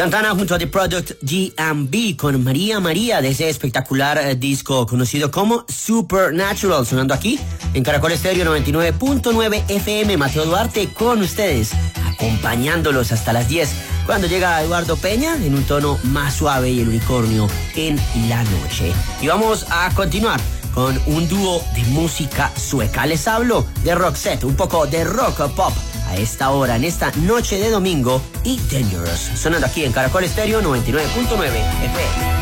Santana junto a The Product G&B con María María de ese espectacular disco conocido como Supernatural, sonando aquí en Caracol Estéreo 99.9 FM. Mateo Duarte con ustedes, acompañándolos hasta las 10, cuando llega Eduardo Peña en un tono más suave y el unicornio en la noche. Y vamos a continuar con un dúo de música sueca. Les hablo de Roxette, un poco de rock pop a esta hora, en esta noche de domingo, y Dangerous, sonando aquí en Caracol Estéreo 99.9 FM.